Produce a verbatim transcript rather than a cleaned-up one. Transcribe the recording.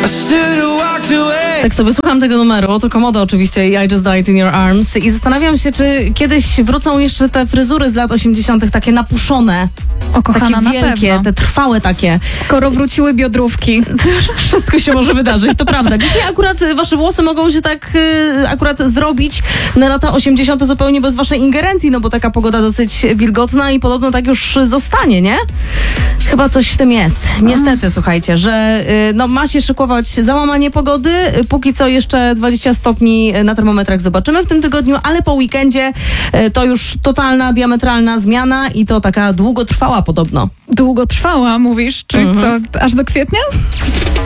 Tak sobie słucham tego numeru, to Komodo oczywiście i I Just Died in Your Arms i zastanawiam się, czy kiedyś wrócą jeszcze te fryzury z lat osiemdziesiątych, takie napuszone, O, kochana, takie wielkie, na pewno. te trwałe takie. Skoro wróciły biodrówki. To już wszystko się może wydarzyć, to prawda. Dzisiaj akurat wasze włosy mogą się tak y, akurat zrobić na lata osiemdziesiąte zupełnie bez waszej ingerencji, no bo taka pogoda dosyć wilgotna i podobno tak już zostanie, nie? Chyba coś w tym jest. Niestety, słuchajcie, że y, no, ma się szykować załamanie pogody. Y, Póki co jeszcze dwadzieścia stopni na termometrach zobaczymy w tym tygodniu, ale po weekendzie y, to już totalna, diametralna zmiana i to taka długotrwała podobno. Długo trwała, mówisz? Czyli Mhm. co, aż do kwietnia?